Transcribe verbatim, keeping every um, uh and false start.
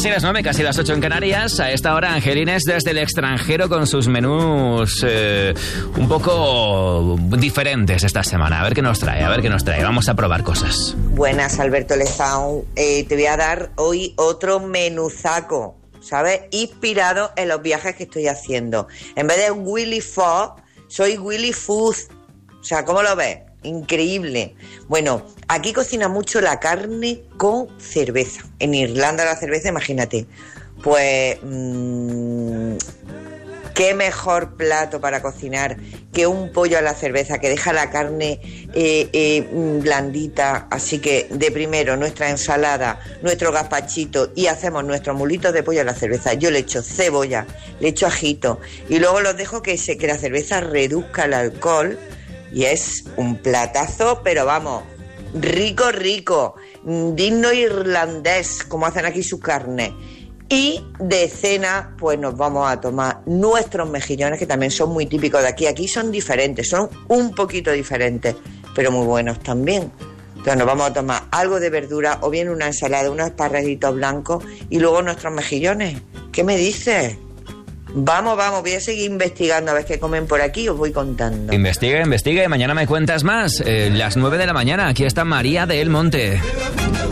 Casi las nueve, casi las ocho en Canarias. A esta hora, Angelines desde el extranjero con sus menús eh, un poco diferentes esta semana. A ver qué nos trae, a ver qué nos trae. Vamos a probar cosas. Buenas, Alberto Lezao. Eh, te voy a dar hoy otro menuzaco, ¿sabes? Inspirado en los viajes que estoy haciendo. En vez de Willy Food, soy Willy Food. O sea, ¿cómo lo ves? Increíble. Bueno, aquí cocina mucho la carne con cerveza. En Irlanda la cerveza, imagínate. Pues, mmm, qué mejor plato para cocinar que un pollo a la cerveza que deja la carne eh, eh, blandita. Así que, de primero, nuestra ensalada, nuestro gazpachito y hacemos nuestros mulitos de pollo a la cerveza. Yo le echo cebolla, le echo ajito y luego los dejo que, se, que la cerveza reduzca el alcohol. Y es un platazo, pero vamos, rico, rico, digno irlandés, como hacen aquí sus carnes. Y de cena, pues nos vamos a tomar nuestros mejillones, que también son muy típicos de aquí. Aquí son diferentes, son un poquito diferentes, pero muy buenos también. Entonces nos vamos a tomar algo de verdura, o bien una ensalada, unos esparraguitos blancos, y luego nuestros mejillones. ¿Qué me dices? Vamos, vamos, voy a seguir investigando a ver qué comen por aquí, os voy contando. Investiga, investiga y mañana me cuentas más. Eh, las nueve de la mañana, aquí está María del Monte.